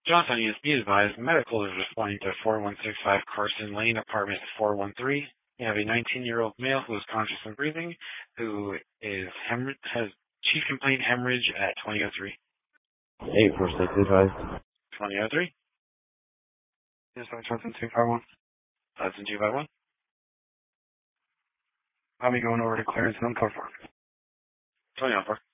Johnson ESB advised medical is responding to 4165 Carson Lane, apartment 413. You have a 19-year-old male who is conscious and breathing, who has chief complaint hemorrhage at 2003. Hey, first safety advised. 2003? Yes, I'm Johnson 251. Johnson 251. I'll be going over to clearance and uncover. 2004.